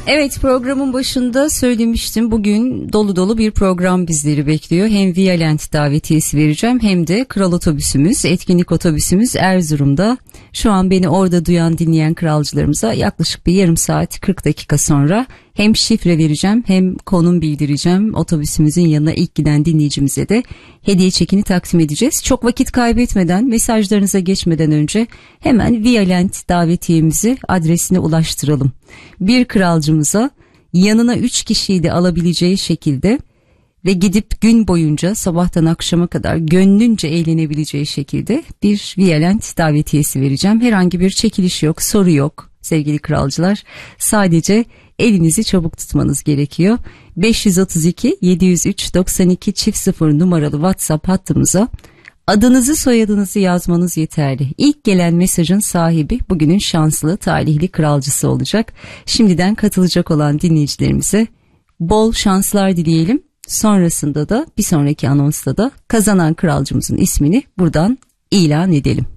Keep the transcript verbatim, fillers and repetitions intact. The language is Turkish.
Evet, programın başında söylemiştim, bugün dolu dolu bir program bizleri bekliyor. Hem Violent davetiyesi vereceğim hem de Kral Otobüsümüz, etkinlik otobüsümüz Erzurum'da. Şu an beni orada duyan, dinleyen kralcılarımıza yaklaşık bir yarım saat kırk dakika sonra hem şifre vereceğim hem konum bildireceğim. Otobüsümüzün yanına ilk giden dinleyicimize de hediye çekini takdim edeceğiz. Çok vakit kaybetmeden, mesajlarınıza geçmeden önce hemen Violent davetiyemizi adresine ulaştıralım. Bir kralcımıza yanına üç kişiyi de alabileceği şekilde ve gidip gün boyunca sabahtan akşama kadar gönlünce eğlenebileceği şekilde bir Violent davetiyesi vereceğim. Herhangi bir çekiliş yok, soru yok sevgili kralcılar. Sadece elinizi çabuk tutmanız gerekiyor. beş yüz otuz iki yedi yüz üç doksan iki çift sıfır numaralı WhatsApp hattımıza adınızı, soyadınızı yazmanız yeterli. İlk gelen mesajın sahibi bugünün şanslı, talihli kralcısı olacak. Şimdiden katılacak olan dinleyicilerimize bol şanslar dileyelim. Sonrasında da bir sonraki anonsta da kazanan kralcımızın ismini buradan ilan edelim.